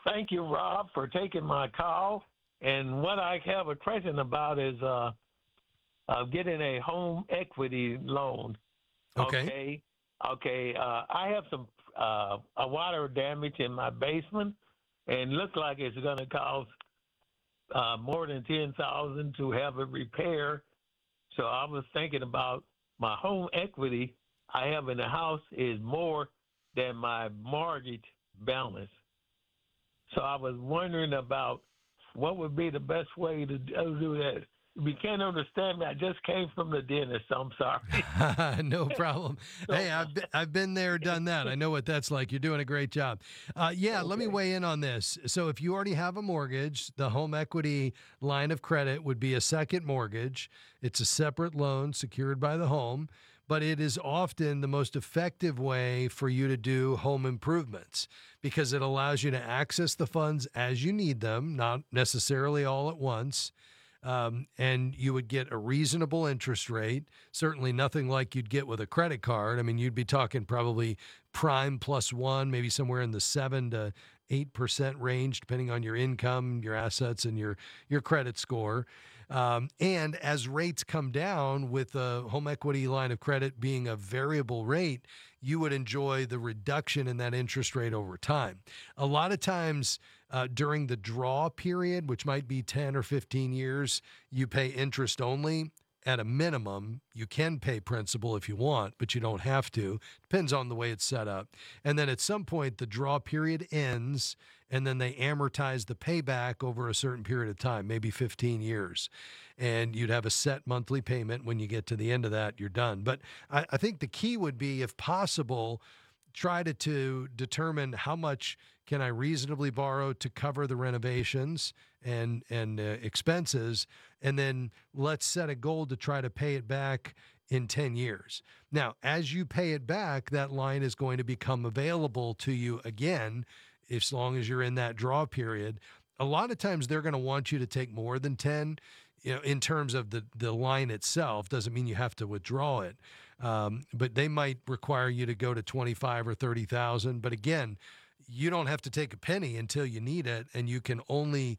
Thank you, Rob, for taking my call. And what I have a question about is getting a home equity loan. Okay. I have some a water damage in my basement, and look like it's going to cost more than $10,000 to have it repaired. So I was thinking about my home equity I have in the house is more than my mortgage balance. So I was wondering about what would be the best way to do that. If you can't understand me, I just came from the dentist, so I'm sorry. No problem. Hey, I've been there, done that. I know what that's like. You're doing a great job. Let me weigh in on this. So if you already have a mortgage, the home equity line of credit would be a second mortgage. It's a separate loan secured by the home, but it is often the most effective way for you to do home improvements because it allows you to access the funds as you need them, not necessarily all at once. And you would get a reasonable interest rate, certainly nothing like you'd get with a credit card. I mean, you'd be talking probably prime plus one, maybe somewhere in the 7 to 8% range, depending on your income, your assets, and your credit score. And as rates come down with the home equity line of credit being a variable rate, you would enjoy the reduction in that interest rate over time. A lot of times during the draw period, which might be 10 or 15 years, you pay interest only. At a minimum, you can pay principal if you want, but you don't have to. Depends on the way it's set up. And then at some point, the draw period ends, and then they amortize the payback over a certain period of time, maybe 15 years. And you'd have a set monthly payment. When you get to the end of that, you're done. But I think the key would be, if possible, try to determine how much can I reasonably borrow to cover the renovations and expenses, and then let's set a goal to try to pay it back in 10 years. Now, as you pay it back, that line is going to become available to you again, as long as you're in that draw period. A lot of times they're going to want you to take more than 10, in terms of the line itself. Doesn't mean you have to withdraw it. But they might require you to go to 25 or 30,000. But again, you don't have to take a penny until you need it, and you can only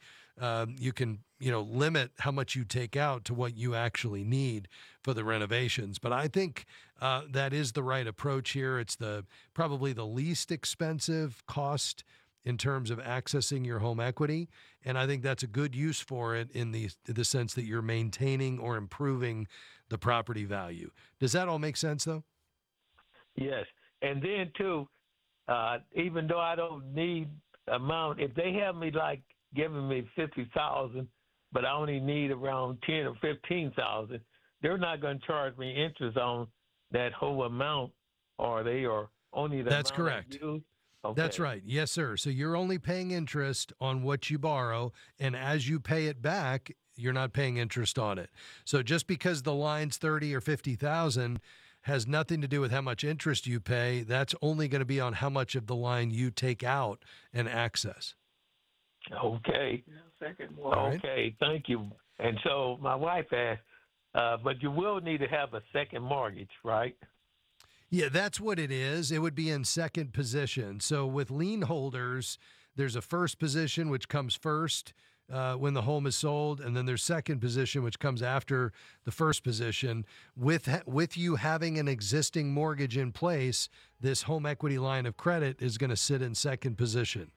limit how much you take out to what you actually need for the renovations. But I think that is the right approach here. It's probably the least expensive cost in terms of accessing your home equity, and I think that's a good use for it in the sense that you're maintaining or improving the property value. Does that all make sense, though? Yes, and then too, even though I don't need amount, if they have me like giving me 50,000, but I only need around 10 or 15,000, they're not going to charge me interest on that whole amount, or they are only the That's amount correct. I use? Okay. That's right. Yes, sir. So you're only paying interest on what you borrow, and as you pay it back, you're not paying interest on it. So just because the line's 30 or 50,000 has nothing to do with how much interest you pay. That's only going to be on how much of the line you take out and access. Okay. All right. Okay. Thank you. And so my wife asked, but you will need to have a second mortgage, right? Yeah, that's what it is. It would be in second position. So with lien holders, there's a first position, which comes first when the home is sold, and then there's second position, which comes after the first position. With you having an existing mortgage in place, this home equity line of credit is going to sit in second position.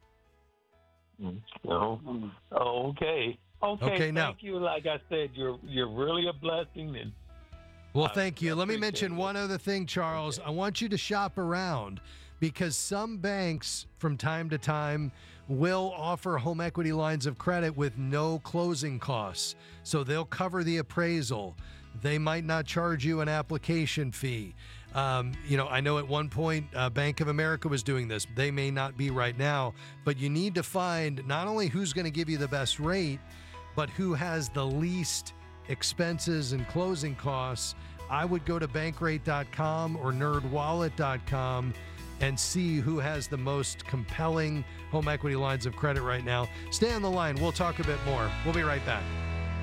Oh, okay. Okay. Now, Thank you. Like I said, you're really a blessing. And well, thank you. Let me mention one other thing, Charles. Okay. I want you to shop around because some banks from time to time will offer home equity lines of credit with no closing costs. So they'll cover the appraisal. They might not charge you an application fee. I know at one point Bank of America was doing this. They may not be right now, but you need to find not only who's going to give you the best rate, but who has the least expenses and closing costs. I would go to bankrate.com or nerdwallet.com and see who has the most compelling home equity lines of credit right now. Stay on the line. We'll talk a bit more. We'll be right back.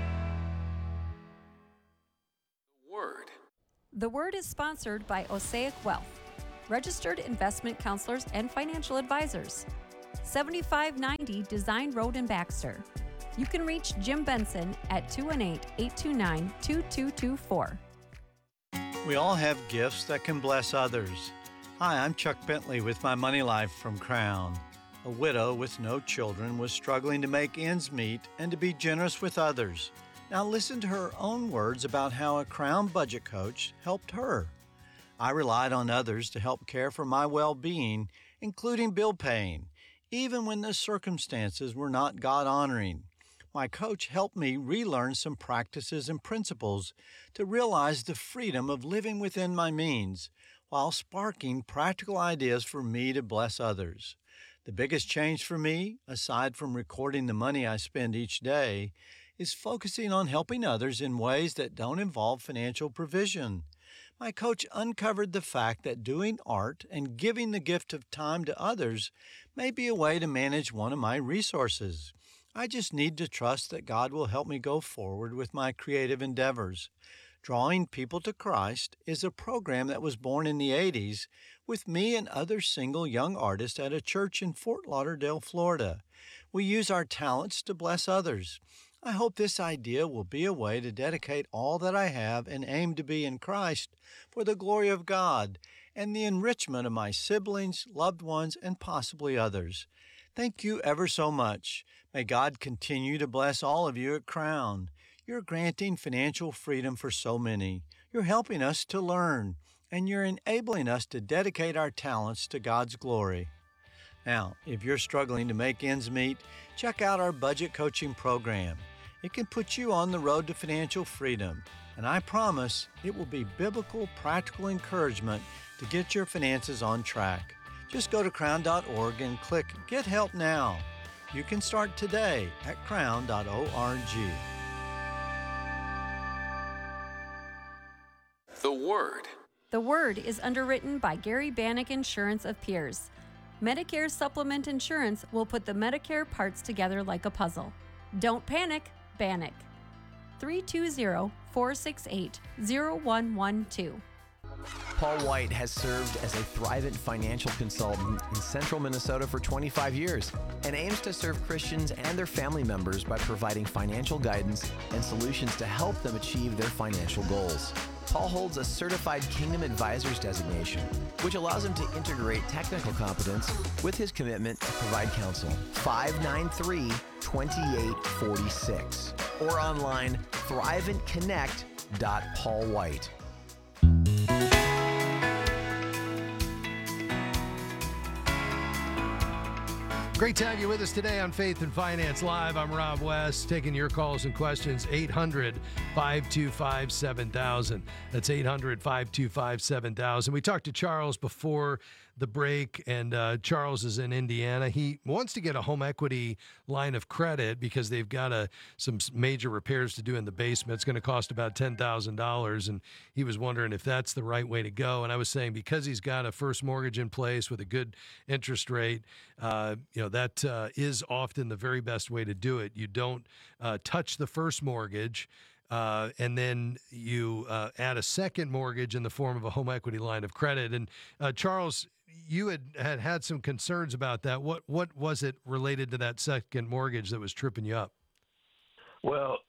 The Word is sponsored by Osaic Wealth, registered investment counselors and financial advisors. 7590 Design Road in Baxter. You can reach Jim Benson at 218-829-2224. We all have gifts that can bless others. Hi, I'm Chuck Bentley with my Money Life from Crown. A widow with no children was struggling to make ends meet and to be generous with others. Now listen to her own words about how a Crown budget coach helped her. I relied on others to help care for my well-being, including bill paying, even when the circumstances were not God-honoring. My coach helped me relearn some practices and principles to realize the freedom of living within my means while sparking practical ideas for me to bless others. The biggest change for me, aside from recording the money I spend each day, is focusing on helping others in ways that don't involve financial provision. My coach uncovered the fact that doing art and giving the gift of time to others may be a way to manage one of my resources. I just need to trust that God will help me go forward with my creative endeavors. Drawing People to Christ is a program that was born in the 80s with me and other single young artists at a church in Fort Lauderdale, Florida. We use our talents to bless others. I hope this idea will be a way to dedicate all that I have and aim to be in Christ for the glory of God and the enrichment of my siblings, loved ones, and possibly others. Thank you ever so much. May God continue to bless all of you at Crown. You're granting financial freedom for so many. You're helping us to learn, and you're enabling us to dedicate our talents to God's glory. Now, if you're struggling to make ends meet, check out our budget coaching program. It can put you on the road to financial freedom, and I promise it will be biblical, practical encouragement to get your finances on track. Just go to crown.org and click Get Help Now. You can start today at crown.org. The Word. The Word is underwritten by Gary Bannock Insurance of Pierce. Medicare Supplement Insurance will put the Medicare parts together like a puzzle. Don't panic, Bannock. 320-468-0112. Paul White has served as a Thrivent financial consultant in central Minnesota for 25 years and aims to serve Christians and their family members by providing financial guidance and solutions to help them achieve their financial goals. Paul holds a Certified Kingdom Advisors designation, which allows him to integrate technical competence with his commitment to provide counsel. 593-2846 or online thriventconnect.paulwhite. Great to have you with us today on Faith and Finance Live. I'm Rob West, taking your calls and questions. 800-525-7000. That's 800-525-7000. We talked to Charles before the break, and Charles is in Indiana. He wants to get a home equity line of credit because they've got some major repairs to do in the basement. It's going to cost about $10,000, and he was wondering if that's the right way to go. And I was saying because he's got a first mortgage in place with a good interest rate, that is often the very best way to do it. You don't touch the first mortgage. And then you add a second mortgage in the form of a home equity line of credit. And Charles, you had some concerns about that. What was it related to that second mortgage that was tripping you up? Well,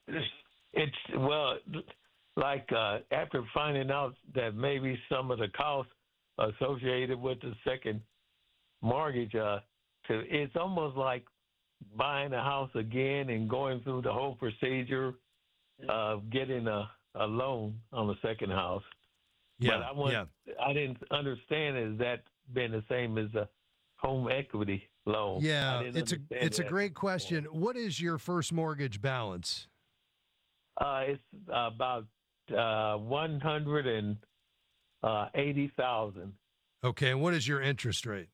after finding out that maybe some of the costs associated with the second mortgage, it's almost like buying a house again and going through the whole procedure of getting a loan on the second house. Yeah, but I didn't understand is that been the same as a home equity loan. Yeah, it's a great question. What is your first mortgage balance? It's about $180,000. Okay, and what is your interest rate?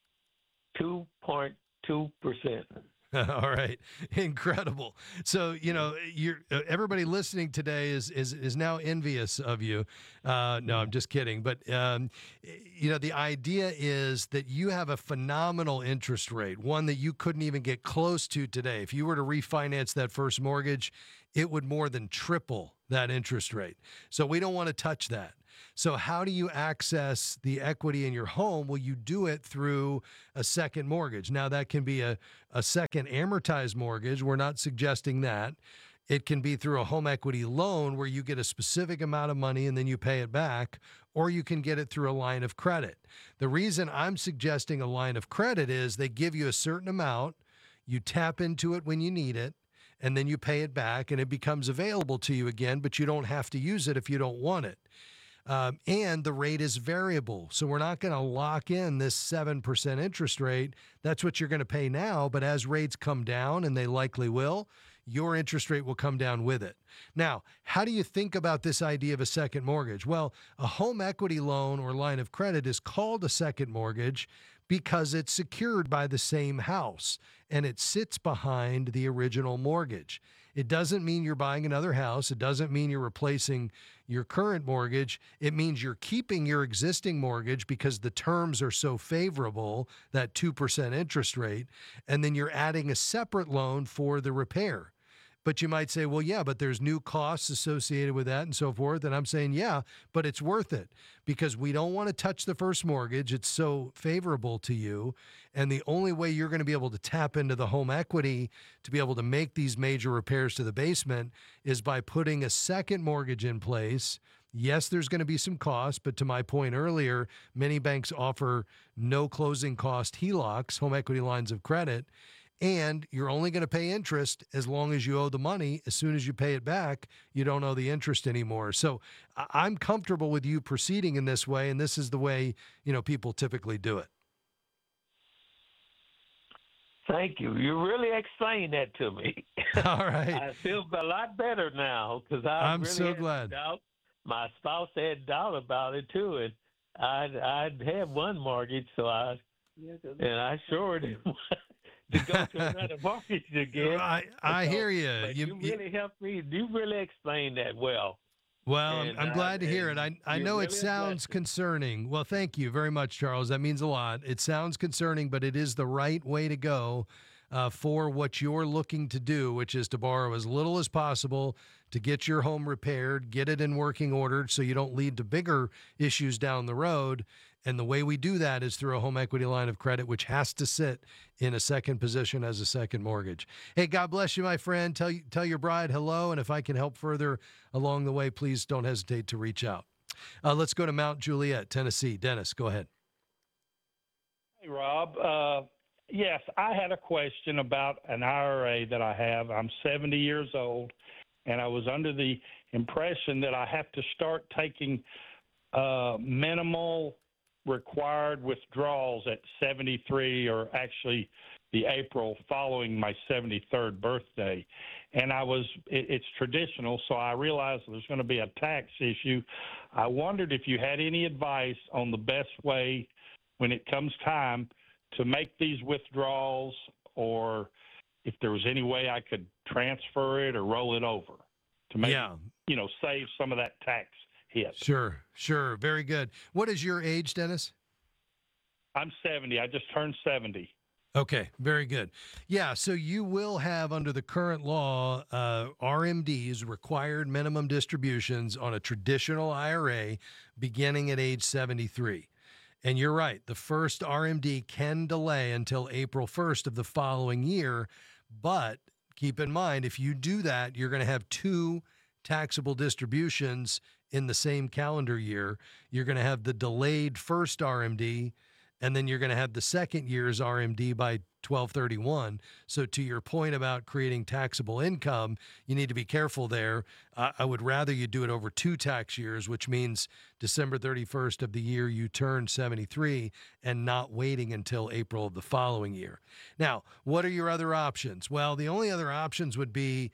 2.2%. All right, incredible. So everybody listening today is now envious of you. No, I'm just kidding. But the idea is that you have a phenomenal interest rate, one that you couldn't even get close to today. If you were to refinance that first mortgage, it would more than triple that interest rate. So we don't want to touch that. So how do you access the equity in your home? Well, you do it through a second mortgage. Now, that can be a second amortized mortgage. We're not suggesting that. It can be through a home equity loan where you get a specific amount of money and then you pay it back, or you can get it through a line of credit. The reason I'm suggesting a line of credit is they give you a certain amount, you tap into it when you need it, and then you pay it back and it becomes available to you again, but you don't have to use it if you don't want it. And the rate is variable. So we're not going to lock in this 7% interest rate. That's what you're going to pay now. But as rates come down, and they likely will, your interest rate will come down with it. Now, how do you think about this idea of a second mortgage? Well, a home equity loan or line of credit is called a second mortgage because it's secured by the same house and it sits behind the original mortgage. It doesn't mean you're buying another house. It doesn't mean you're replacing your current mortgage. It means you're keeping your existing mortgage because the terms are so favorable, that 2% interest rate, and then you're adding a separate loan for the repair. But you might say, well, yeah, but there's new costs associated with that and so forth. And I'm saying, yeah, but it's worth it because we don't want to touch the first mortgage. It's so favorable to you. And the only way you're going to be able to tap into the home equity to be able to make these major repairs to the basement is by putting a second mortgage in place. Yes, there's going to be some costs, but to my point earlier, many banks offer no closing cost HELOCs, home equity lines of credit. And you're only going to pay interest as long as you owe the money. As soon as you pay it back, you don't owe the interest anymore. So I'm comfortable with you proceeding in this way, and this is the way, people typically do it. Thank you. You really explained that to me. All right. I feel a lot better now because I'm really so glad. Doubt. My spouse had doubt about it too, and I'd had one mortgage, so I sure didn't want to go to another mortgage again. I hear you. But you really helped me. You really explained that well. Well, I'm glad to hear it. I know it sounds concerning. Well, thank you very much, Charles. That means a lot. It sounds concerning, but it is the right way to go for what you're looking to do, which is to borrow as little as possible to get your home repaired, get it in working order so you don't lead to bigger issues down the road. And the way we do that is through a home equity line of credit, which has to sit in a second position as a second mortgage. Hey, God bless you, my friend. Tell your bride hello. And if I can help further along the way, please don't hesitate to reach out. Let's go to Mount Juliet, Tennessee. Dennis, go ahead. Hey, Rob. Yes, I had a question about an IRA that I have. I'm 70 years old, and I was under the impression that I have to start taking minimal required withdrawals at 73, or actually the April following my 73rd birthday. And it's traditional, so I realized there's going to be a tax issue. I wondered if you had any advice on the best way when it comes time to make these withdrawals, or if there was any way I could transfer it or roll it over to make, save some of that tax hit. Sure. Very good. What is your age, Dennis? I'm 70. I just turned 70. Okay, very good. Yeah, so you will have, under the current law, RMDs, required minimum distributions, on a traditional IRA beginning at age 73. And you're right, the first RMD can delay until April 1st of the following year. But keep in mind, if you do that, you're going to have two taxable distributions in the same calendar year. You're going to have the delayed first RMD, and then you're going to have the second year's RMD by 12/31. So to your point about creating taxable income, you need to be careful there. I would rather you do it over 2 tax years, which means December 31st of the year you turn 73, and not waiting until April of the following year. Now, what are your other options? Well, the only other options would be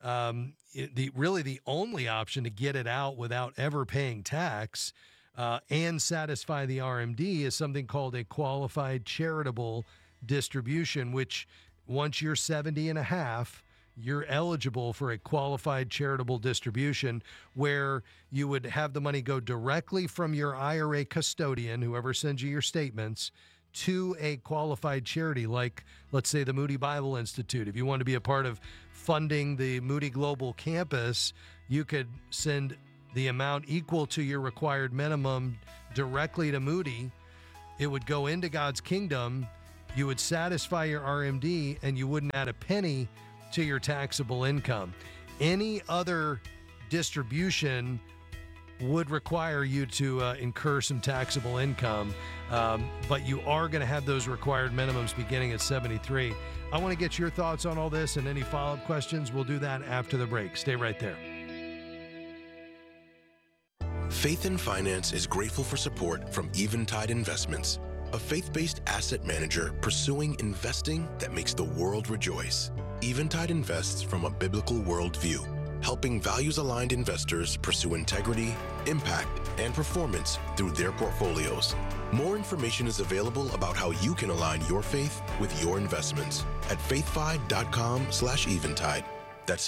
the only option to get it out without ever paying tax and satisfy the RMD is something called a qualified charitable distribution, which once you're 70 and a half, you're eligible for a qualified charitable distribution where you would have the money go directly from your IRA custodian, whoever sends you your statements, to a qualified charity like, let's say, the Moody Bible Institute. If you want to be a part of funding the Moody Global Campus, you could send the amount equal to your required minimum directly to Moody. It would go into God's kingdom. You would satisfy your RMD, and you wouldn't add a penny to your taxable income. Any other distribution would require you to incur some taxable income, but you are going to have those required minimums beginning at 73. I want to get your thoughts on all this and any follow-up questions. We'll do that after the break. Stay right there. Faith in Finance is grateful for support from Eventide Investments, a faith-based asset manager pursuing investing that makes the world rejoice. Eventide invests from a biblical worldview, helping values-aligned investors pursue integrity, impact, and performance through their portfolios. More information is available about how you can align your faith with your investments at faithfi.com/eventide. That's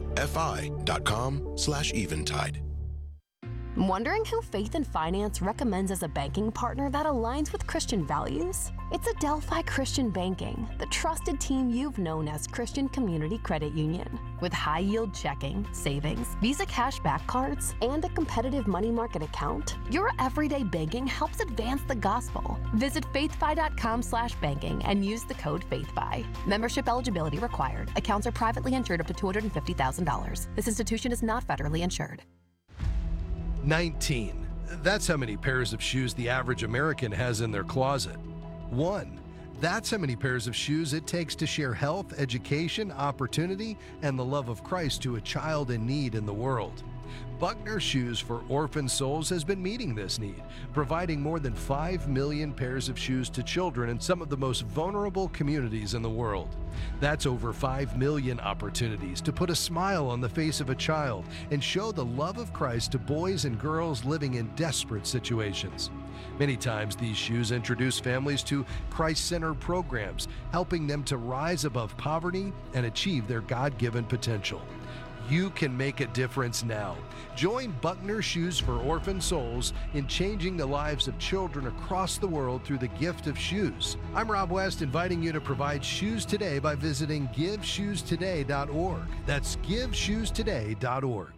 faithfi.com/eventide. Wondering who Faith and Finance recommends as a banking partner that aligns with Christian values? It's Adelphi Christian Banking, the trusted team you've known as Christian Community Credit Union. With high-yield checking, savings, Visa cashback cards, and a competitive money market account, your everyday banking helps advance the gospel. Visit faithfi.com/banking and use the code FAITHFI. Membership eligibility required. Accounts are privately insured up to $250,000. This institution is not federally insured. 19. That's how many pairs of shoes the average American has in their closet. 1. That's how many pairs of shoes it takes to share health, education, opportunity, and the love of Christ to a child in need in the world. Buckner Shoes for Orphan Souls has been meeting this need, providing more than 5 million pairs of shoes to children in some of the most vulnerable communities in the world. That's over 5 million opportunities to put a smile on the face of a child and show the love of Christ to boys and girls living in desperate situations. Many times these shoes introduce families to Christ-centered programs, helping them to rise above poverty and achieve their God-given potential. You can make a difference now. Join Buckner Shoes for Orphan Souls in changing the lives of children across the world through the gift of shoes. I'm Rob West, inviting you to provide shoes today by visiting GiveShoesToday.org. That's GiveShoesToday.org.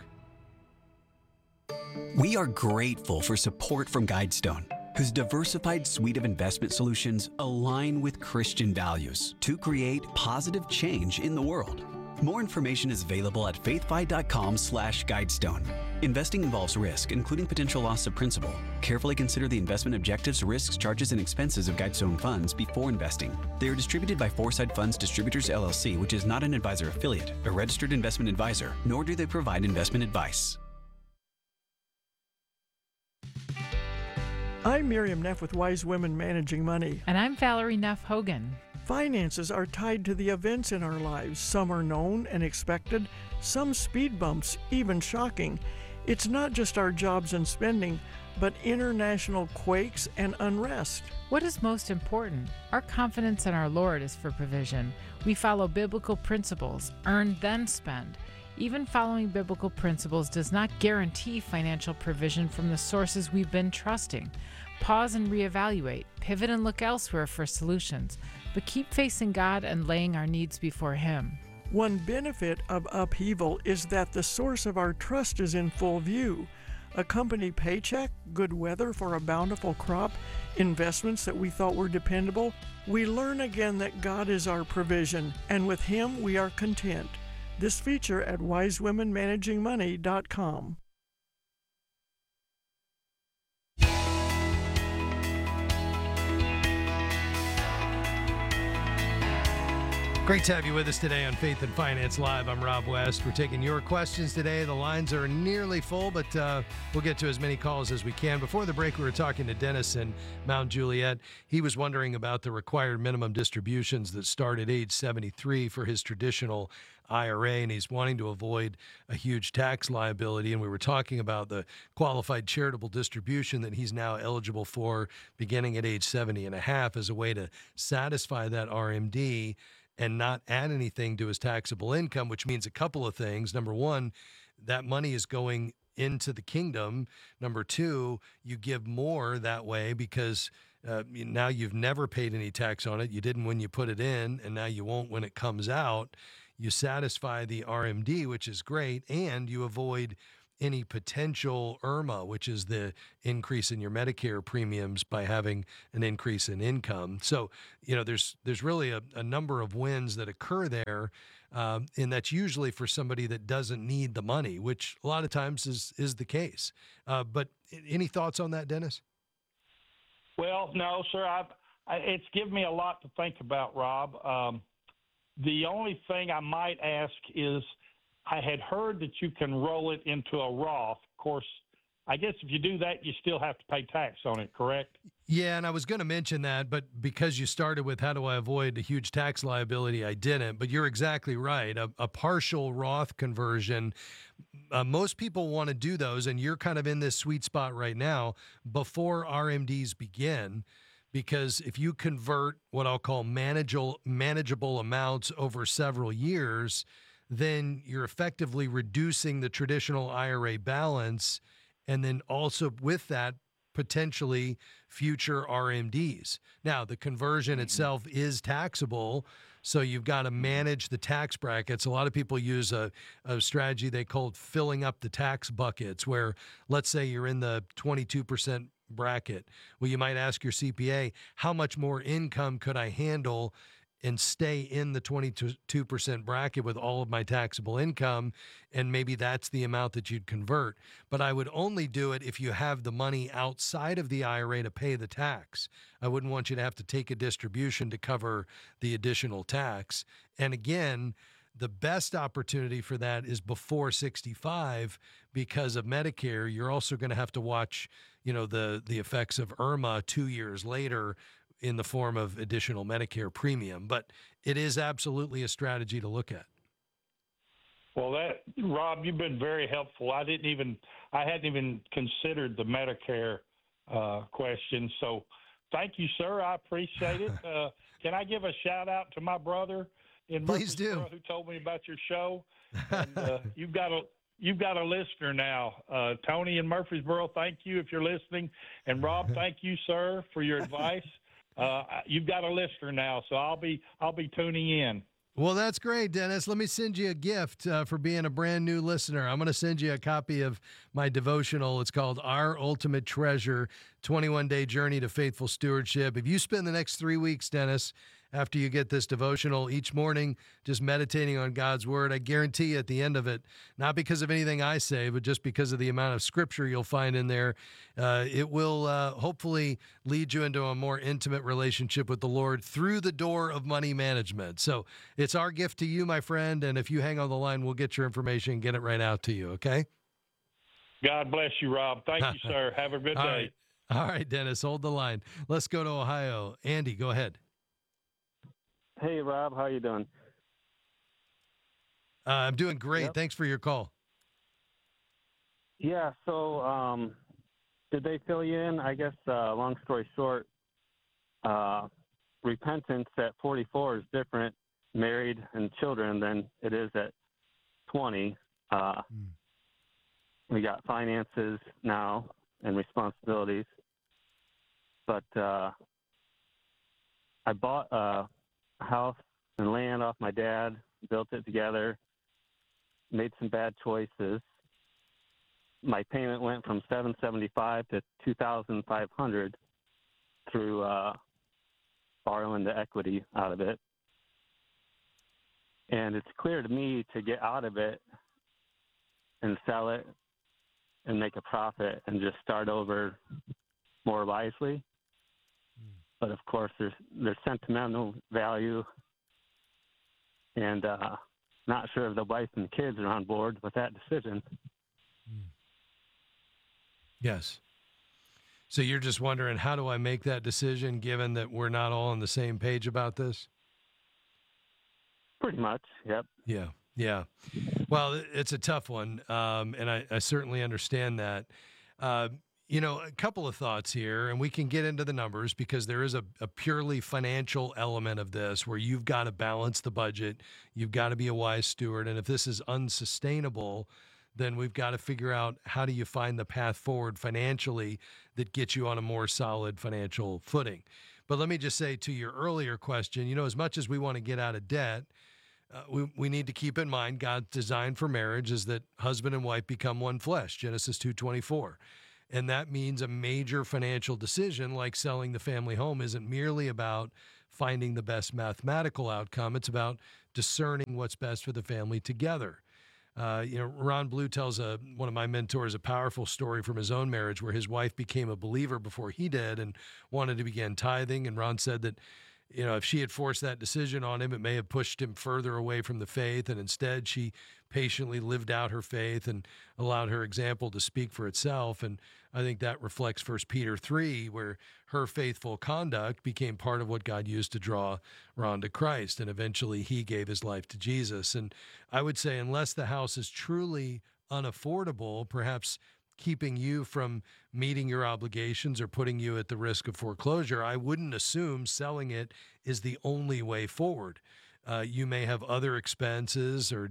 We are grateful for support from Guidestone, whose diversified suite of investment solutions align with Christian values to create positive change in the world. More information is available at faithfi.com/Guidestone. Investing involves risk, including potential loss of principal. Carefully consider the investment objectives, risks, charges, and expenses of Guidestone funds before investing. They are distributed by Foresight Funds Distributors, LLC, which is not an advisor affiliate, a registered investment advisor, nor do they provide investment advice. I'm Miriam Neff with Wise Women Managing Money. And I'm Valerie Neff Hogan. Finances are tied to the events in our lives. Some are known and expected, some speed bumps, even shocking. It's not just our jobs and spending, but international quakes and unrest. What is most important? Our confidence in our Lord is for provision. We follow biblical principles, earn then spend. Even following biblical principles does not guarantee financial provision from the sources we've been trusting. Pause and reevaluate, pivot and look elsewhere for solutions, but keep facing God and laying our needs before Him. One benefit of upheaval is that the source of our trust is in full view. A company paycheck, good weather for a bountiful crop, investments that we thought were dependable. We learn again that God is our provision, and with Him we are content. This feature at wisewomenmanagingmoney.com. Great to have you with us today on Faith and Finance Live. I'm Rob West. We're taking your questions today. The lines are nearly full, but we'll get to as many calls as we can. Before the break, we were talking to Dennis in Mount Juliet. He was wondering about the required minimum distributions that start at age 73 for his traditional IRA, and he's wanting to avoid a huge tax liability. And we were talking about the qualified charitable distribution that he's now eligible for beginning at age 70 and a half as a way to satisfy that RMD and not add anything to his taxable income, which means a couple of things. Number one, that money is going into the kingdom. Number two, you give more that way because now you've never paid any tax on it. You didn't when you put it in, and now you won't when it comes out. You satisfy the RMD, which is great, and you avoid any potential IRMA, which is the increase in your Medicare premiums by having an increase in income. So, there's really a number of wins that occur there, and that's usually for somebody that doesn't need the money, which a lot of times is the case. But any thoughts on that, Dennis? Well, no, sir. It's given me a lot to think about, Rob. The only thing I might ask is, I had heard that you can roll it into a Roth. Of course, I guess if you do that, you still have to pay tax on it, correct? Yeah, and I was going to mention that, but because you started with how do I avoid a huge tax liability, I didn't. But you're exactly right. A partial Roth conversion, most people want to do those, and you're kind of in this sweet spot right now before RMDs begin. Because if you convert what I'll call manageable amounts over several years, then you're effectively reducing the traditional IRA balance, and then also with that, potentially future RMDs. Now, the conversion itself is taxable, so you've got to manage the tax brackets. A lot of people use a strategy they call filling up the tax buckets, where let's say you're in the 22% bracket. Well, you might ask your CPA, how much more income could I handle and stay in the 22% bracket with all of my taxable income? And maybe that's the amount that you'd convert. But I would only do it if you have the money outside of the IRA to pay the tax. I wouldn't want you to have to take a distribution to cover the additional tax. And again, the best opportunity for that is before 65 because of Medicare. You're also going to have to watch, the effects of IRMA 2 years later in the form of additional Medicare premium. But it is absolutely a strategy to look at. Well, Rob, you've been very helpful. I hadn't even considered the Medicare question. So thank you, sir. I appreciate it. Can I give a shout out to my brother in Please do. Murfreesboro who told me about your show? And, you've got a listener now. Tony in Murfreesboro, thank you if you're listening. And Rob, thank you, sir, for your advice. You've got a listener now, so I'll be tuning in. Well, that's great, Dennis. Let me send you a gift for being a brand new listener. I'm going to send you a copy of my devotional. It's called Our Ultimate Treasure, 21-Day Journey to Faithful Stewardship. If you spend the next 3 weeks, Dennis, after you get this devotional each morning, just meditating on God's word, I guarantee you at the end of it, not because of anything I say, but just because of the amount of scripture you'll find in there, it will hopefully lead you into a more intimate relationship with the Lord through the door of money management. So it's our gift to you, my friend. And if you hang on the line, we'll get your information and get it right out to you. Okay? God bless you, Rob. Thank you, sir. Have a good day. All right, Dennis, hold the line. Let's go to Ohio. Andy, go ahead. Hey, Rob, how you doing? I'm doing great. Yep. Thanks for your call. Yeah, so did they fill you in? I guess, long story short, repentance at 44 is different, married and children, than it is at 20. We got finances now and responsibilities. But I bought a house and land off my dad, built it together, made some bad choices. My payment went from $775 to $2,500 through borrowing the equity out of it. And it's clear to me to get out of it and sell it and make a profit and just start over more wisely. But of course, there's sentimental value, and not sure if the wife and kids are on board with that decision. Yes. So you're just wondering, how do I make that decision given that we're not all on the same page about this? Pretty much, yep. Yeah, yeah. Well, it's a tough one, and I certainly understand that. A couple of thoughts here, and we can get into the numbers because there is a purely financial element of this where you've got to balance the budget. You've got to be a wise steward. And if this is unsustainable, then we've got to figure out how do you find the path forward financially that gets you on a more solid financial footing. But let me just say to your earlier question, as much as we want to get out of debt, we need to keep in mind God's design for marriage is that husband and wife become one flesh, Genesis 2:24. And that means a major financial decision like selling the family home isn't merely about finding the best mathematical outcome. It's about discerning what's best for the family together. Ron Blue tells one of my mentors a powerful story from his own marriage where his wife became a believer before he did and wanted to begin tithing. And Ron said that, if she had forced that decision on him, it may have pushed him further away from the faith. And instead, she patiently lived out her faith and allowed her example to speak for itself. And I think that reflects 1 Peter 3, where her faithful conduct became part of what God used to draw Ron to Christ. And eventually, he gave his life to Jesus. And I would say, unless the house is truly unaffordable, perhaps keeping you from meeting your obligations or putting you at the risk of foreclosure, I wouldn't assume selling it is the only way forward. You may have other expenses or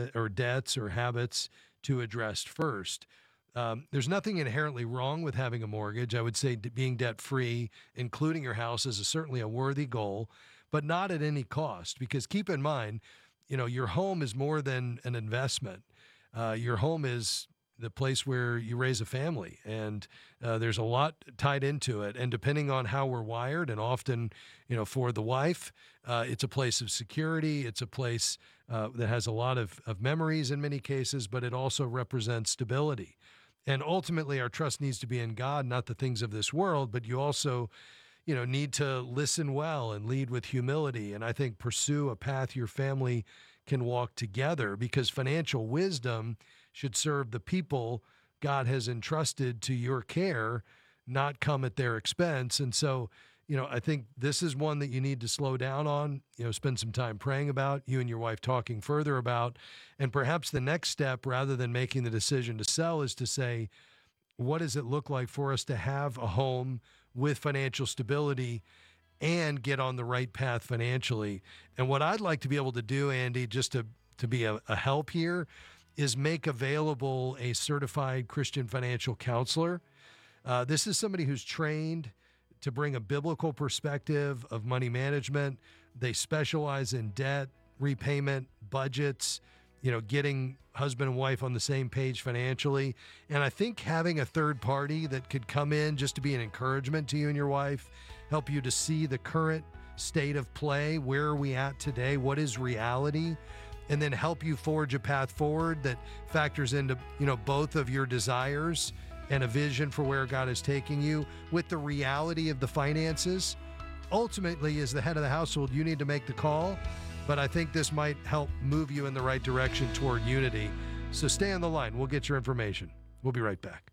debts or habits to address first. There's nothing inherently wrong with having a mortgage. I would say being debt-free, including your house, is certainly a worthy goal, but not at any cost. Because keep in mind, your home is more than an investment. Your home is the place where you raise a family, and there's a lot tied into it. And depending on how we're wired, and often, for the wife, it's a place of security. It's a place that has a lot of memories in many cases, but it also represents stability. And ultimately, our trust needs to be in God, not the things of this world, but you also, need to listen well and lead with humility. And I think pursue a path your family can walk together, because financial wisdom should serve the people God has entrusted to your care, not come at their expense. And so, I think this is one that you need to slow down on, spend some time praying about, you and your wife talking further about. And perhaps the next step, rather than making the decision to sell, is to say, what does it look like for us to have a home with financial stability and get on the right path financially? And what I'd like to be able to do, Andy, just to be a help here, is make available a certified Christian financial counselor. This is somebody who's trained to bring a biblical perspective of money management. They specialize in debt, repayment, budgets, getting husband and wife on the same page financially. And I think having a third party that could come in just to be an encouragement to you and your wife, help you to see the current state of play, where are we at today, what is reality, and then help you forge a path forward that factors into, both of your desires and a vision for where God is taking you with the reality of the finances. Ultimately, as the head of the household, you need to make the call, but I think this might help move you in the right direction toward unity. So stay on the line. We'll get your information. We'll be right back.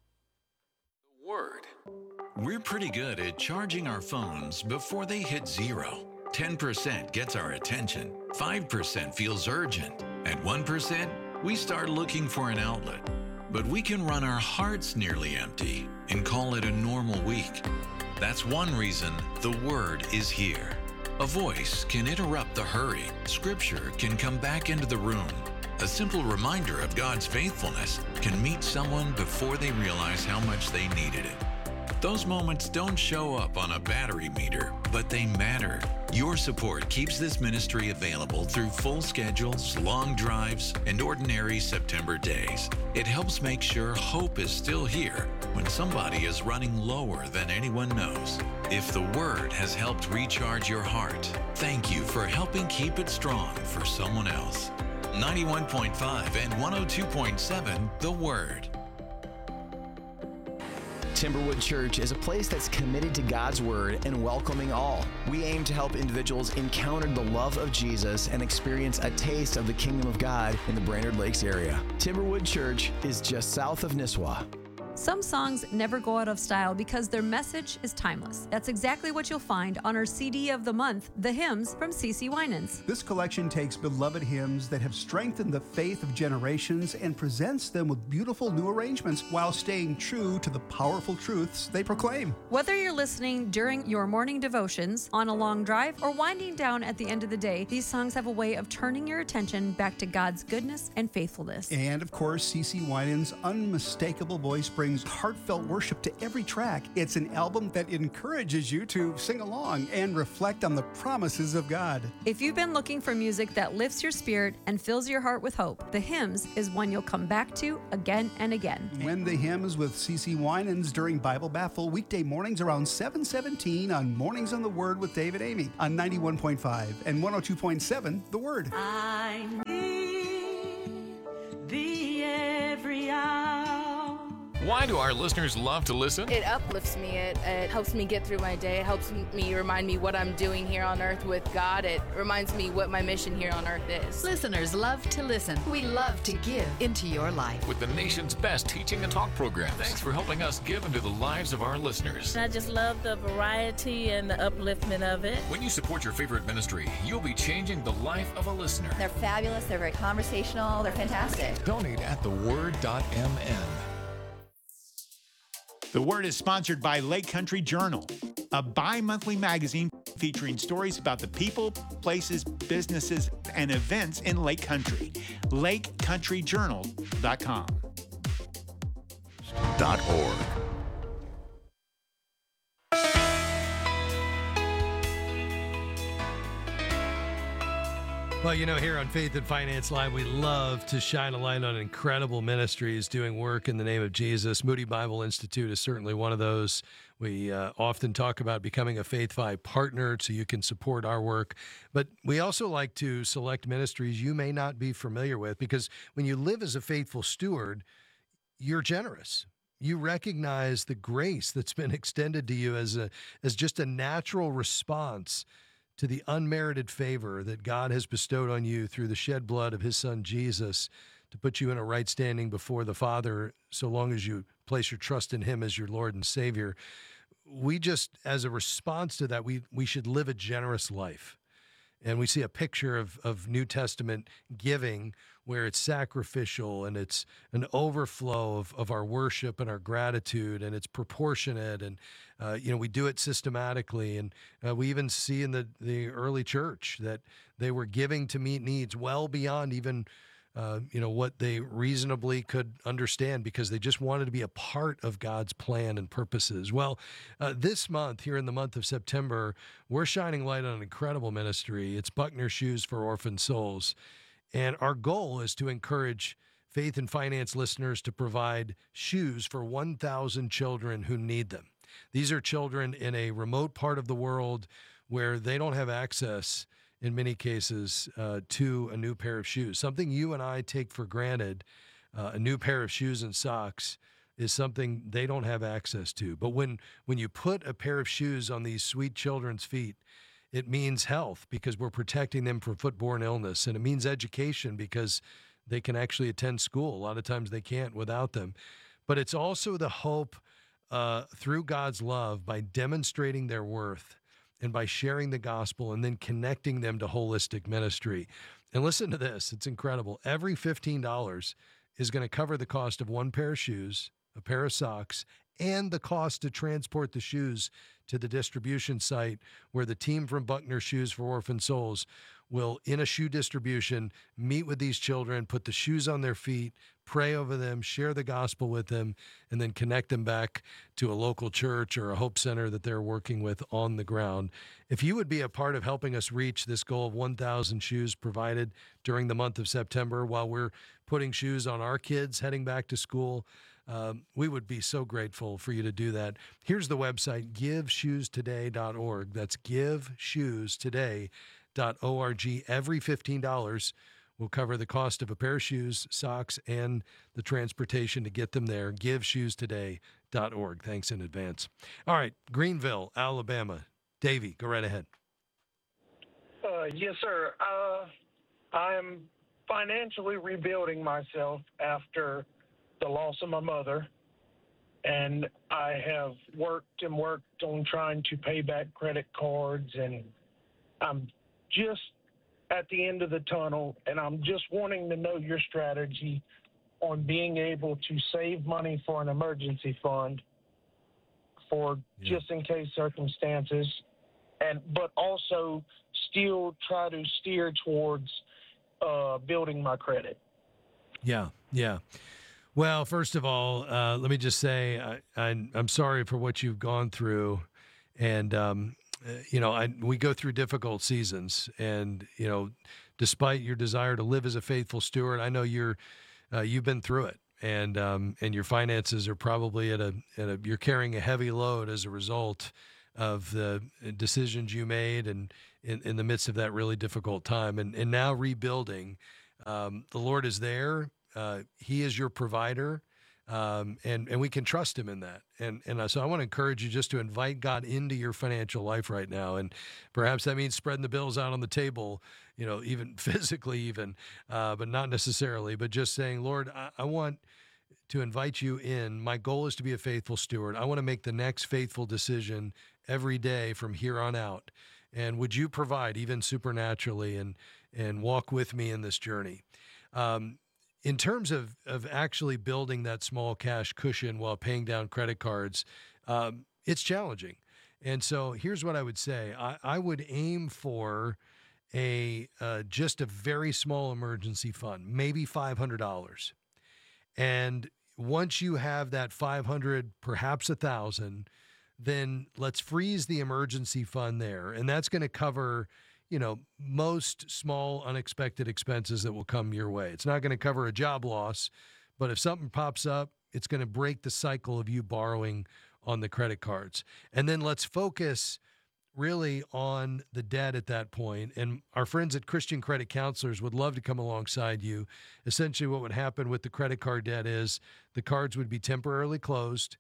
Word. We're pretty good at charging our phones before they hit zero. 10% gets our attention, 5% feels urgent, and 1% we start looking for an outlet. But we can run our hearts nearly empty and call it a normal week. That's one reason the Word is here. A voice can interrupt the hurry. Scripture can come back into the room. A simple reminder of God's faithfulness can meet someone before they realize how much they needed it. Those moments don't show up on a battery meter, but they matter. Your support keeps this ministry available through full schedules, long drives, and ordinary September days. It helps make sure hope is still here when somebody is running lower than anyone knows. If the Word has helped recharge your heart, thank you for helping keep it strong for someone else. 91.5 and 102.7 The Word. Timberwood Church is a place that's committed to God's Word and welcoming all. We aim to help individuals encounter the love of Jesus and experience a taste of the kingdom of God in the Brainerd Lakes area. Timberwood Church is just south of Nisswa. Some songs never go out of style because their message is timeless. That's exactly what you'll find on our CD of the month, The Hymns from CeCe Winans. This collection takes beloved hymns that have strengthened the faith of generations and presents them with beautiful new arrangements while staying true to the powerful truths they proclaim. Whether you're listening during your morning devotions, on a long drive, or winding down at the end of the day, these songs have a way of turning your attention back to God's goodness and faithfulness. And of course, CeCe Winans' unmistakable voice brings brings heartfelt worship to every track. It's an album that encourages you to sing along and reflect on the promises of God. If you've been looking for music that lifts your spirit and fills your heart with hope, The Hymns is one you'll come back to again and again. When the Hymns with CeCe Winans during Bible Baffle, weekday mornings around 7:17 on Mornings on the Word with David Amy on 91.5 and 102.7 The Word. I need thee every hour. Why do our listeners love to listen? It uplifts me. It helps me get through my day. It helps me remind me what I'm doing here on earth with God. It reminds me what my mission here on earth is. Listeners love to listen. We love to give into your life. With the nation's best teaching and talk programs. Thanks for helping us give into the lives of our listeners. I just love the variety and the upliftment of it. When you support your favorite ministry, you'll be changing the life of a listener. They're fabulous. They're very conversational. They're fantastic. Donate at theword.mn. The Word is sponsored by Lake Country Journal, a bi-monthly magazine featuring stories about the people, places, businesses, and events in Lake Country. LakeCountryJournal.com. .org. Well, you know, here on Faith and Finance Live, we love to shine a light on incredible ministries doing work in the name of Jesus. Moody Bible Institute is certainly one of those. We often talk about becoming a Faith Fi partner so you can support our work. But we also like to select ministries you may not be familiar with, because when you live as a faithful steward, you're generous. You recognize the grace that's been extended to you as just a natural response to the unmerited favor that God has bestowed on you through the shed blood of his son Jesus to put you in a right standing before the Father, so long as you place your trust in him as your Lord and Savior. We just, as a response to that, we should live a generous life. And we see a picture of New Testament giving where it's sacrificial and it's an overflow of our worship and our gratitude, and it's proportionate, and we do it systematically. And we even see in the early church that they were giving to meet needs well beyond even what they reasonably could understand, because they just wanted to be a part of God's plan and purposes. Well, this month, here in the month of September, we're shining light on an incredible ministry. It's Buckner Shoes for Orphan Souls. And our goal is to encourage Faith and Finance listeners to provide shoes for 1,000 children who need them. These are children in a remote part of the world where they don't have access, in many cases, to a new pair of shoes. Something you and I take for granted, a new pair of shoes and socks, is something they don't have access to. But when you put a pair of shoes on these sweet children's feet, it means health, because we're protecting them from foot-borne illness. And it means education, because they can actually attend school. A lot of times they can't without them. But it's also the hope through God's love, by demonstrating their worth and by sharing the gospel and then connecting them to holistic ministry. And listen to this. It's incredible. Every $15 is going to cover the cost of one pair of shoes, a pair of socks, and the cost to transport the shoes to the distribution site where the team from Buckner Shoes for Orphan Souls will, in a shoe distribution, meet with these children, put the shoes on their feet, pray over them, share the gospel with them, and then connect them back to a local church or a Hope Center that they're working with on the ground. If you would be a part of helping us reach this goal of 1,000 shoes provided during the month of September, while we're putting shoes on our kids heading back to school, we would be so grateful for you to do that. Here's the website, giveshoestoday.org. That's giveshoestoday.org. Every $15 will cover the cost of a pair of shoes, socks, and the transportation to get them there. Giveshoestoday.org. Thanks in advance. All right, Greenville, Alabama. Davey, go right ahead. Yes, sir. I am financially rebuilding myself after the loss of my mother, and I have worked on trying to pay back credit cards, and I'm just at the end of the tunnel, and I'm just wanting to know your strategy on being able to save money for an emergency fund for just in case circumstances, but also still try to steer towards building my credit. Yeah. Well, first of all, let me just say I'm sorry for what you've gone through, and we go through difficult seasons, and despite your desire to live as a faithful steward, I know you've been through it, and your finances are probably you're carrying a heavy load as a result of the decisions you made, and in the midst of that really difficult time, and now rebuilding. The Lord is there. He is your provider, and we can trust him in that. And so I want to encourage you just to invite God into your financial life right now. And perhaps that means spreading the bills out on the table, even physically but not necessarily, but just saying, Lord, I want to invite you in. My goal is to be a faithful steward. I want to make the next faithful decision every day from here on out. And would you provide even supernaturally and walk with me in this journey? In terms of actually building that small cash cushion while paying down credit cards, it's challenging. And so here's what I would say. I would aim for just a very small emergency fund, maybe $500. And once you have that $500, perhaps $1,000, then let's freeze the emergency fund there. And that's going to cover most small unexpected expenses that will come your way. It's not going to cover a job loss, but if something pops up, it's going to break the cycle of you borrowing on the credit cards. And then let's focus really on the debt at that point. And our friends at Christian Credit Counselors would love to come alongside you. Essentially, what would happen with the credit card debt is the cards would be temporarily closed.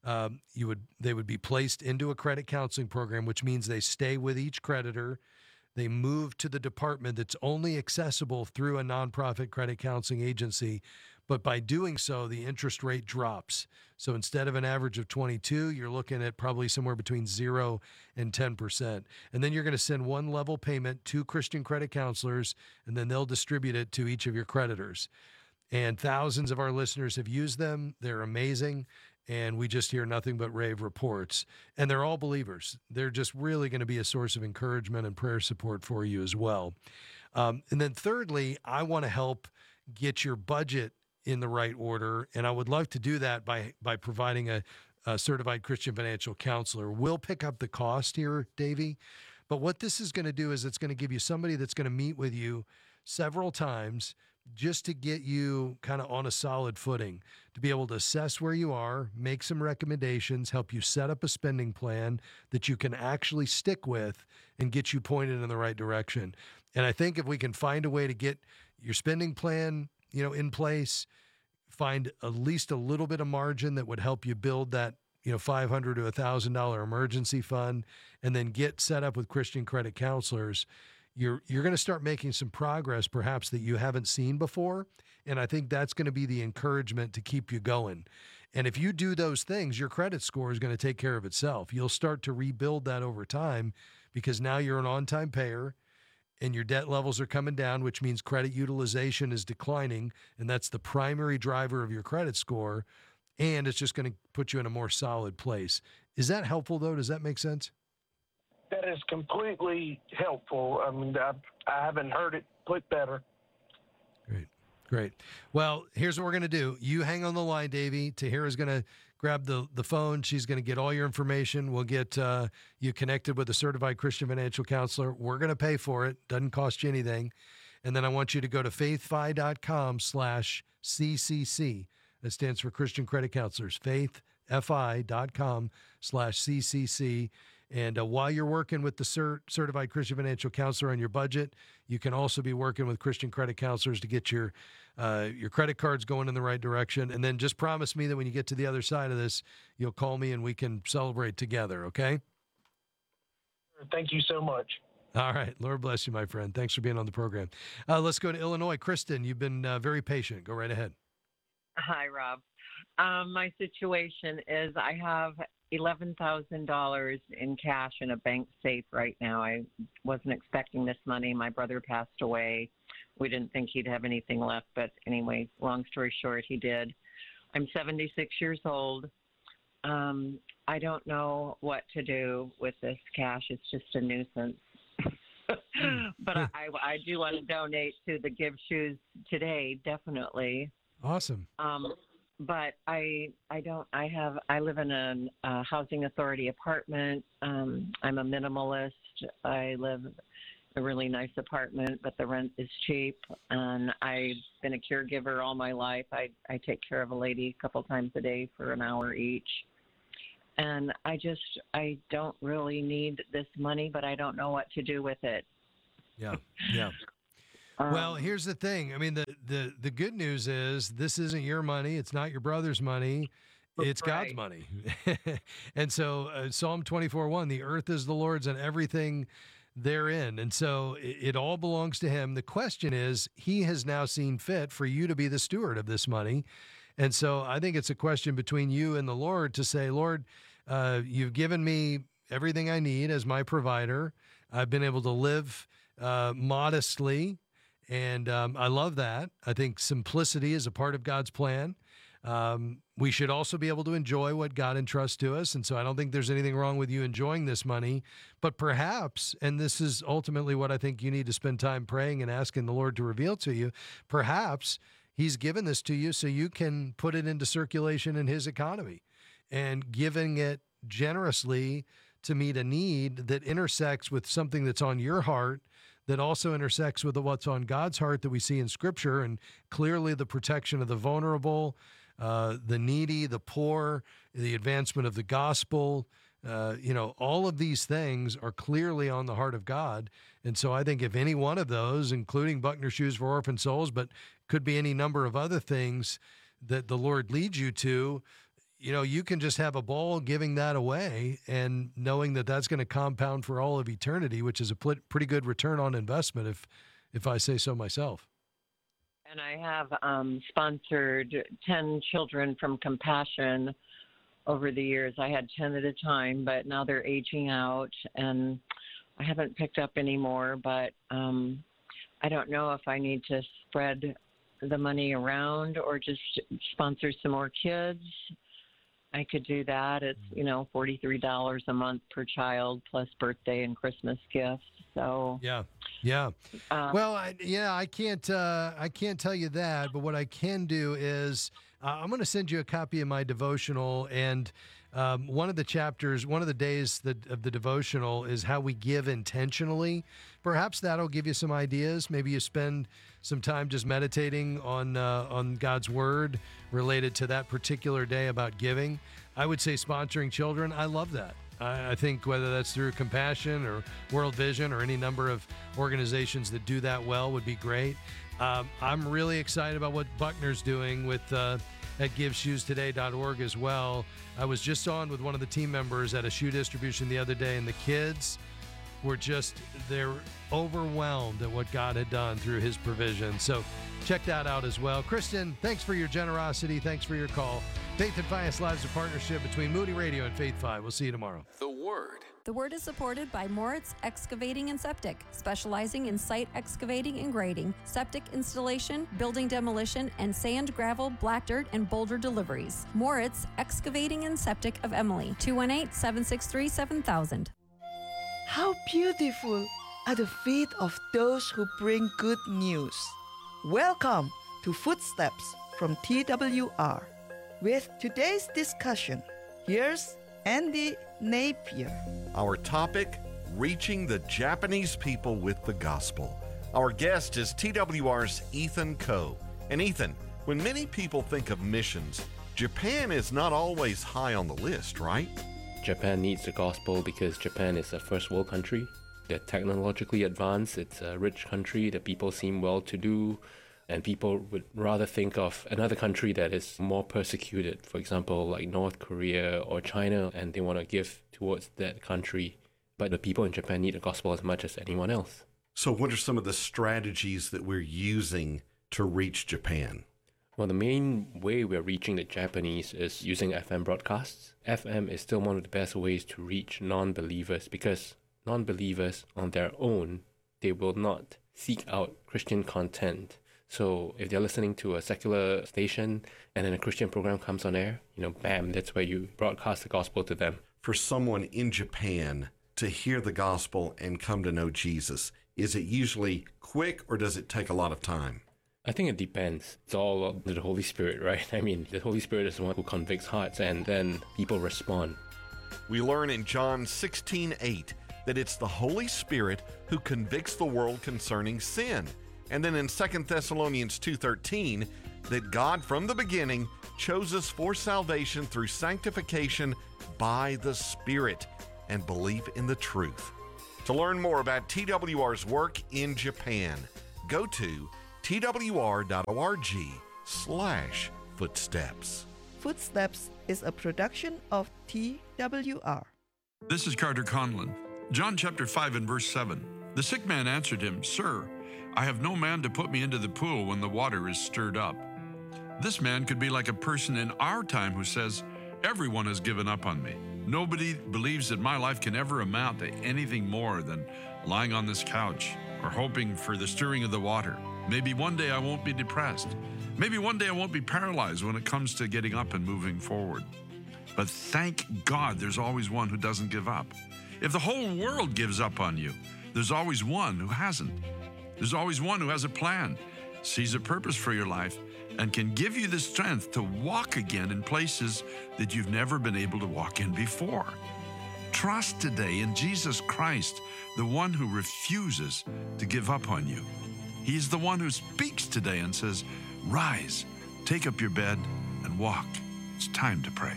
They would be placed into a credit counseling program, which means they stay with each creditor. They move to the department that's only accessible through a nonprofit credit counseling agency. But by doing so, the interest rate drops. So instead of an average of 22, you're looking at probably somewhere between 0 and 10%. And then you're going to send one level payment to Christian Credit Counselors, and then they'll distribute it to each of your creditors. And thousands of our listeners have used them. They're amazing. And we just hear nothing but rave reports. And they're all believers. They're just really going to be a source of encouragement and prayer support for you as well. And then thirdly, I want to help get your budget in the right order. And I would love to do that by providing a certified Christian financial counselor. We'll pick up the cost here, Davey. But what this is going to do is it's going to give you somebody that's going to meet with you several times just to get you kind of on a solid footing, to be able to assess where you are, make some recommendations, help you set up a spending plan that you can actually stick with and get you pointed in the right direction. And I think if we can find a way to get your spending plan, in place, find at least a little bit of margin that would help you build that, $500 to $1,000 emergency fund, and then get set up with Christian Credit Counselors, you're going to start making some progress perhaps that you haven't seen before. And I think that's going to be the encouragement to keep you going. And if you do those things, your credit score is going to take care of itself. You'll start to rebuild that over time because now you're an on-time payer and your debt levels are coming down, which means credit utilization is declining. And that's the primary driver of your credit score. And it's just going to put you in a more solid place. Is that helpful, though? Does that make sense? That is completely helpful. I mean, I haven't heard it put better. Great. Well, here's what we're going to do. You hang on the line, Davey. Tahira's going to grab the phone. She's going to get all your information. We'll get you connected with a certified Christian financial counselor. We're going to pay for it. Doesn't cost you anything. And then I want you to go to faithfi.com/CCC. That stands for Christian Credit Counselors. faithfi.com/CCC. And while you're working with the certified Christian financial counselor on your budget, you can also be working with Christian Credit Counselors to get your credit cards going in the right direction. And then just promise me that when you get to the other side of this, you'll call me and we can celebrate together, okay? Thank you so much. All right. Lord bless you, my friend. Thanks for being on the program. Let's go to Illinois. Kristen, you've been very patient. Go right ahead. Hi, Rob. My situation is I have $11,000 in cash in a bank safe right now. I wasn't expecting this money. My brother passed away. We didn't think he'd have anything left, but anyway, long story short, he did. I'm 76 years old. I don't know what to do with this cash. It's just a nuisance. But I do want to donate to the Give Shoes Today, definitely. Awesome. but I live in a housing authority apartment. I'm a minimalist. I live in a really nice apartment, but the rent is cheap. And I've been a caregiver all my life. I take care of a lady a couple times a day for an hour each. And I don't really need this money, but I don't know what to do with it. Yeah. Well, here's the thing. I mean, the good news is this isn't your money. It's not your brother's money. It's God's money. And so Psalm 24:1, the earth is the Lord's and everything therein. And so it all belongs to him. The question is, he has now seen fit for you to be the steward of this money. And so I think it's a question between you and the Lord to say, Lord, you've given me everything I need as my provider. I've been able to live modestly, and I love that. I think simplicity is a part of God's plan. We should also be able to enjoy what God entrusts to us, and so I don't think there's anything wrong with you enjoying this money. But perhaps, and this is ultimately what I think you need to spend time praying and asking the Lord to reveal to you, perhaps he's given this to you so you can put it into circulation in his economy and giving it generously to meet a need that intersects with something that's on your heart, that also intersects with what's on God's heart that we see in Scripture, and clearly the protection of the vulnerable, the needy, the poor, the advancement of the gospel. All of these things are clearly on the heart of God. And so I think if any one of those, including Buckner Shoes for Orphan Souls, but could be any number of other things that the Lord leads you to, you can just have a ball giving that away and knowing that that's going to compound for all of eternity, which is a pretty good return on investment, if I say so myself. And I have sponsored 10 children from Compassion over the years. I had 10 at a time, but now they're aging out, and I haven't picked up any more, but I don't know if I need to spread the money around or just sponsor some more kids. I could do that. It's, $43 a month per child plus birthday and Christmas gifts. So yeah. Well, I can't tell you that, but what I can do is I'm going to send you a copy of my devotional, and one of the chapters, one of the days of the devotional is how we give intentionally. Perhaps that'll give you some ideas. Maybe you spend some time just meditating on God's word related to that particular day about giving. I would say sponsoring children. I love that. I think whether that's through Compassion or World Vision or any number of organizations that do that well would be great. I'm really excited about what Buckner's doing with at GiveShoesToday.org as well. I was just on with one of the team members at a shoe distribution the other day, and the kids were they're overwhelmed at what God had done through his provision. So check that out as well. Kristen, thanks for your generosity. Thanks for your call. Faith and Finance Live is a partnership between Moody Radio and Faith 5. We'll see you tomorrow. The Word. The Word is supported by Moritz Excavating and Septic, specializing in site excavating and grading, septic installation, building demolition, and sand, gravel, black dirt, and boulder deliveries. Moritz Excavating and Septic of Emily, 218-763-7000. How beautiful are the feet of those who bring good news. Welcome to Footsteps from TWR. With today's discussion, here's Andy Napier. Our topic, reaching the Japanese people with the gospel. Our guest is TWR's Ethan Coe. And Ethan, when many people think of missions, Japan is not always high on the list, right? Japan needs the gospel because Japan is a first world country. They're technologically advanced, it's a rich country, the people seem well-to-do, and people would rather think of another country that is more persecuted, for example, like North Korea or China, and they want to give towards that country. But the people in Japan need the gospel as much as anyone else. So what are some of the strategies that we're using to reach Japan? Well, the main way we're reaching the Japanese is using FM broadcasts. FM is still one of the best ways to reach non-believers, because non-believers on their own, they will not seek out Christian content. So if they're listening to a secular station and then a Christian program comes on air, bam, that's where you broadcast the gospel to them. For someone in Japan to hear the gospel and come to know Jesus, is it usually quick or does it take a lot of time? I think it depends. It's all up to the Holy Spirit, right? I mean, the Holy Spirit is the one who convicts hearts, and then people respond. We learn in John 16:8 that it's the Holy Spirit who convicts the world concerning sin. And then in 2 Thessalonians 2:13, that God from the beginning chose us for salvation through sanctification by the Spirit and belief in the truth. To learn more about TWR's work in Japan, go to twr.org/footsteps. Footsteps is a production of TWR. This is Carter Conlon. John chapter 5 and verse 7. The sick man answered him, "Sir, I have no man to put me into the pool when the water is stirred up." This man could be like a person in our time who says, "Everyone has given up on me. Nobody believes that my life can ever amount to anything more than lying on this couch or hoping for the stirring of the water. Maybe one day I won't be depressed. Maybe one day I won't be paralyzed when it comes to getting up and moving forward." But thank God there's always one who doesn't give up. If the whole world gives up on you, there's always one who hasn't. There's always one who has a plan, sees a purpose for your life, and can give you the strength to walk again in places that you've never been able to walk in before. Trust today in Jesus Christ, the one who refuses to give up on you. He's the one who speaks today and says, "Rise, take up your bed, and walk." It's time to pray.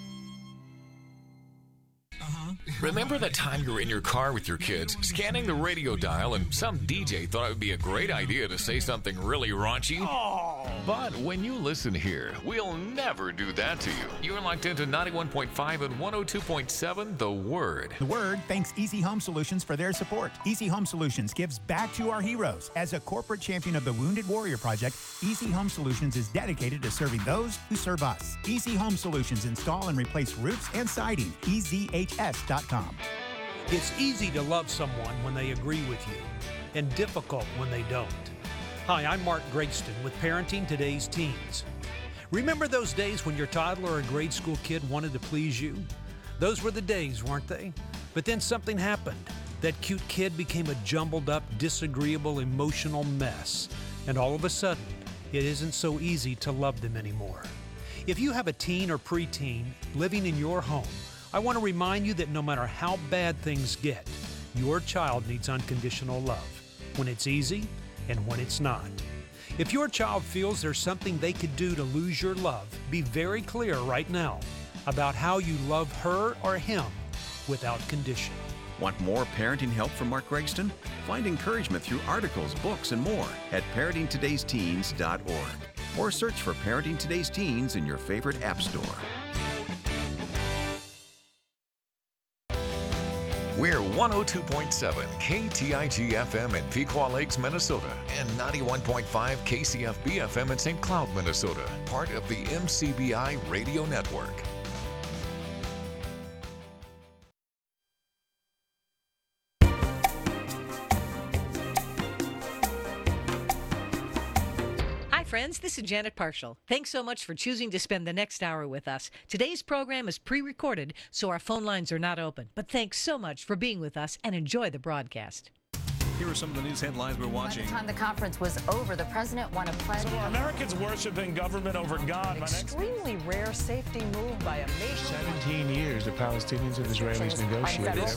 Remember the time you were in your car with your kids, scanning the radio dial, and some DJ thought it would be a great idea to say something really raunchy? But when you listen here, we'll never do that to you. You're locked into 91.5 and 102.7 The Word. The Word thanks Easy Home Solutions for their support. Easy Home Solutions gives back to our heroes. As a corporate champion of the Wounded Warrior Project, Easy Home Solutions is dedicated to serving those who serve us. Easy Home Solutions install and replace roofs and siding. EZHS.com. It's easy to love someone when they agree with you, and difficult when they don't. Hi, I'm Mark Gregston with Parenting Today's Teens. Remember those days when your toddler or grade school kid wanted to please you? Those were the days, weren't they? But then something happened. That cute kid became a jumbled up, disagreeable, emotional mess. And all of a sudden, it isn't so easy to love them anymore. If you have a teen or preteen living in your home, I want to remind you that no matter how bad things get, your child needs unconditional love, when it's easy and when it's not. If your child feels there's something they could do to lose your love, be very clear right now about how you love her or him without condition. Want more parenting help from Mark Gregston? Find encouragement through articles, books, and more at parentingtodaysteens.org or search for Parenting Today's Teens in your favorite app store. We're 102.7 KTIG FM in Pequot Lakes, Minnesota, and 91.5 KCFB FM in St. Cloud, Minnesota, part of the MCBI Radio Network. Friends, this is Janet Parshall. Thanks so much for choosing to spend the next hour with us. Today's program is pre-recorded, so our phone lines are not open. But thanks so much for being with us and enjoy the broadcast. Here are some of the news headlines we're watching. By the time the conference was over, the president won a pledge. So are Americans worshiping government over God? Extremely rare safety move by a nation. 17 years the Palestinians and Israelis negotiated.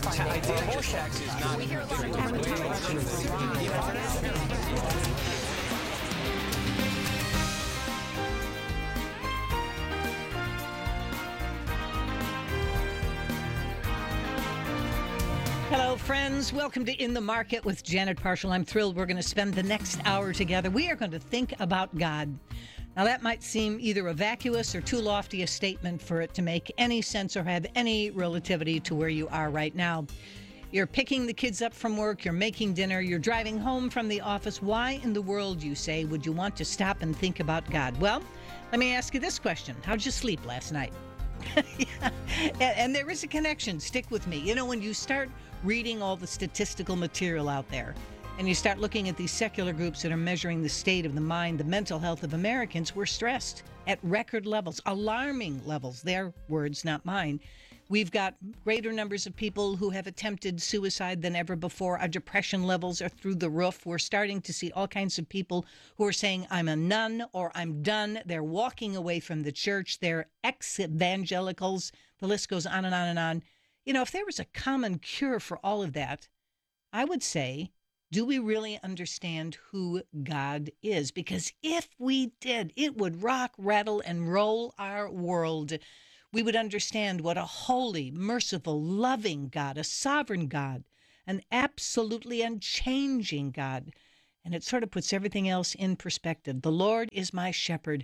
Hello, friends. Welcome to In the Market with Janet Parshall. I'm thrilled we're going to spend the next hour together. We are going to think about God. Now, that might seem either a vacuous or too lofty a statement for it to make any sense or have any relativity to where you are right now. You're picking the kids up from work, you're making dinner, you're driving home from the office. Why in the world, you say, would you want to stop and think about God? Well, let me ask you this question. How'd you sleep last night? Yeah. And there is a connection. Stick with me. You know, when you start reading all the statistical material out there and you start looking at these secular groups that are measuring the state of the mind, the mental health of Americans, we're stressed at record levels, alarming levels. Their words, not mine. We've got greater numbers of people who have attempted suicide than ever before. Our depression levels are through the roof. We're starting to see all kinds of people who are saying, I'm a nun or I'm done. They're walking away from the church. They're ex-evangelicals. The list goes on and on and on. You know, if there was a common cure for all of that, I would say, do we really understand who God is? Because if we did, it would rock, rattle, and roll our world. We would understand what a holy, merciful, loving God, a sovereign God, an absolutely unchanging God. And it sort of puts everything else in perspective. The Lord is my shepherd.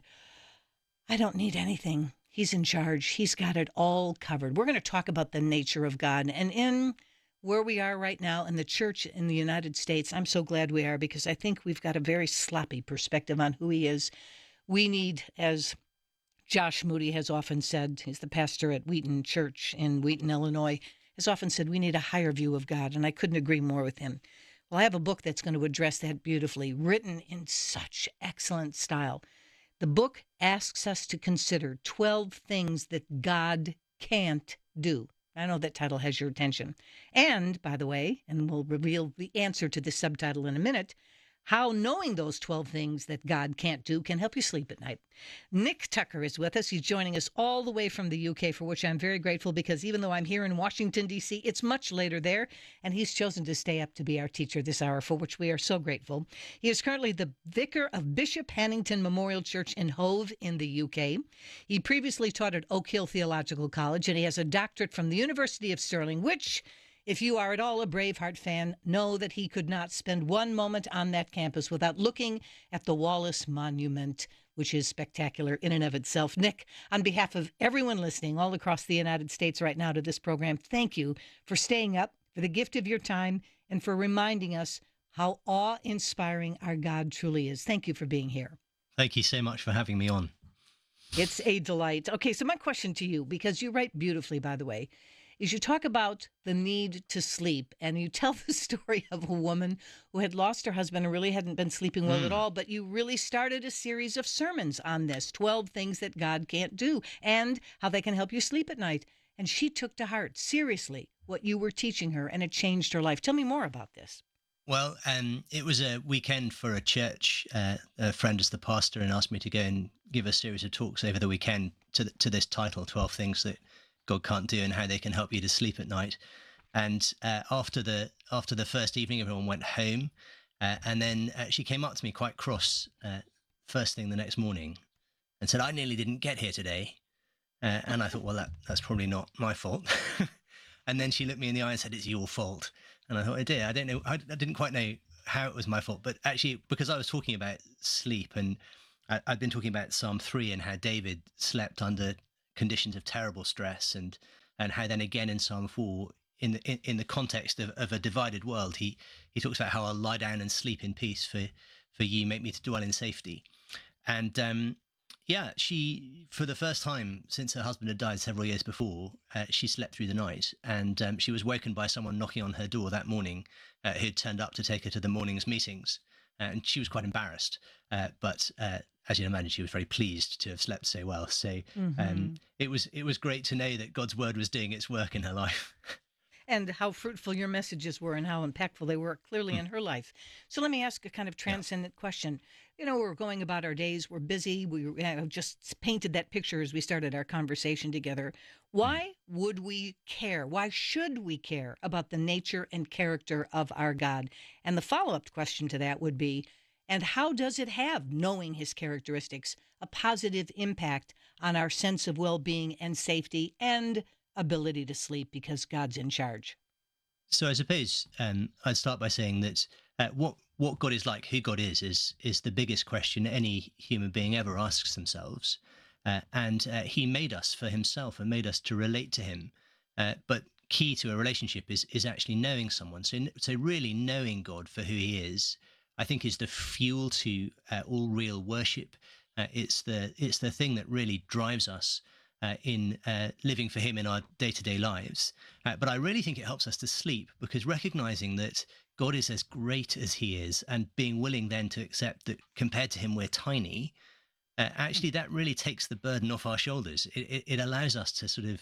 I don't need anything. He's in charge. He's got it all covered. We're going to talk about the nature of God. And in where we are right now in the church in the United States, I'm so glad we are, because I think we've got a very sloppy perspective on who he is. We need, as Josh Moody has often said, he's the pastor at Wheaton Church in Wheaton, Illinois, has often said we need a higher view of God, and I couldn't agree more with him. Well, I have a book that's going to address that beautifully, written in such excellent style. The book asks us to consider 12 things that God can't do. I know that title has your attention. And, by the way, and we'll reveal the answer to this subtitle in a minute, how knowing those 12 things that God can't do can help you sleep at night. Nick Tucker is with us. He's joining us all the way from the UK, for which I'm very grateful, because even though I'm here in Washington, D.C., it's much later there, and he's chosen to stay up to be our teacher this hour, for which we are so grateful. He is currently the vicar of Bishop Hannington Memorial Church in Hove in the UK. He previously taught at Oak Hill Theological College, and he has a doctorate from the University of Stirling, which, if you are at all a Braveheart fan, know that he could not spend one moment on that campus without looking at the Wallace Monument, which is spectacular in and of itself. Nick, on behalf of everyone listening all across the United States right now to this program, thank you for staying up, for the gift of your time, and for reminding us how awe-inspiring our God truly is. Thank you for being here. Thank you so much for having me on. It's a delight. Okay, so my question to you, because you write beautifully, by the way, is you talk about the need to sleep, and you tell the story of a woman who had lost her husband and really hadn't been sleeping well at all, but you really started a series of sermons on this, 12 things that God can't do, and how they can help you sleep at night. And she took to heart, seriously, what you were teaching her, and it changed her life. Tell me more about this. Well, it was a weekend for a church. A friend is the pastor and asked me to go and give a series of talks over the weekend to this title, 12 Things That God Can't Do and How They Can Help You to Sleep at Night. And after the first evening, everyone went home, and then she came up to me quite cross first thing the next morning and said, "I nearly didn't get here today." And I thought, well, that's probably not my fault. And then she looked me in the eye and said, "It's your fault." And I thought, "Oh dear, I don't know. I didn't quite know how it was my fault." But actually, because I was talking about sleep, and I'd been talking about Psalm 3 and how David slept under conditions of terrible stress, and how then again in Psalm 4, in the context of a divided world, he talks about how I'll lie down and sleep in peace, for you make me to dwell in safety. And she, for the first time since her husband had died several years before, she slept through the night, and she was woken by someone knocking on her door that morning, who'd turned up to take her to the morning's meetings, and she was quite embarrassed, but as you can imagine, she was very pleased to have slept so well. So it was great to know that God's word was doing its work in her life. And how fruitful your messages were and how impactful they were clearly in her life. So let me ask a kind of transcendent question. You know, we're going about our days, we're busy, we just painted that picture as we started our conversation together. Why would we care? Why should we care about the nature and character of our God? And the follow-up question to that would be, and how does it have, knowing his characteristics, a positive impact on our sense of well-being and safety and ability to sleep because God's in charge? So I suppose I'd start by saying that what God is like, who God is the biggest question any human being ever asks themselves. And he made us for himself and made us to relate to him. But key to a relationship is actually knowing someone. So really knowing God for who he is, I think, is the fuel to all real worship. It's the thing that really drives us in living for him in our day-to-day lives. But I really think it helps us to sleep, because recognizing that God is as great as he is, and being willing then to accept that compared to him we're tiny, actually that really takes the burden off our shoulders. It allows us to sort of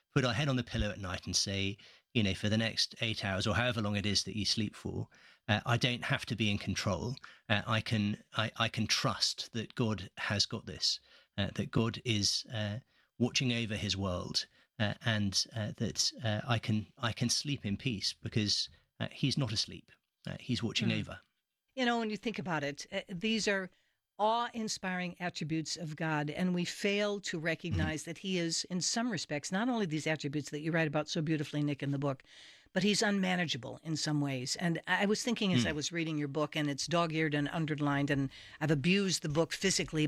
put our head on the pillow at night and say, for the next 8 hours or however long it is that you sleep for, I don't have to be in control. I can trust that God has got this, that God is watching over his world, and that I can sleep in peace because he's not asleep. He's watching over. When you think about it, these are awe-inspiring attributes of God, and we fail to recognize that he is, in some respects, not only these attributes that you write about so beautifully, Nick, in the book, but he's unmanageable in some ways. And I was thinking as I was reading your book, and it's dog-eared and underlined, and I've abused the book physically,